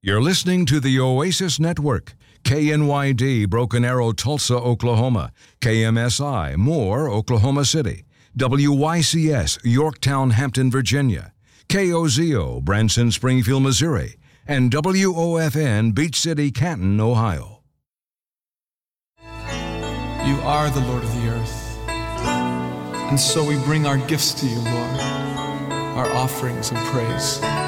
You're listening to the Oasis Network. KNYD, Broken Arrow, Tulsa, Oklahoma. KMSI, Moore, Oklahoma City. WYCS, Yorktown, Hampton, Virginia. KOZO, Branson, Springfield, Missouri. And WOFN, Beach City, Canton, Ohio. You are the Lord of the earth. And so we bring our gifts to you, Lord, our offerings and praise.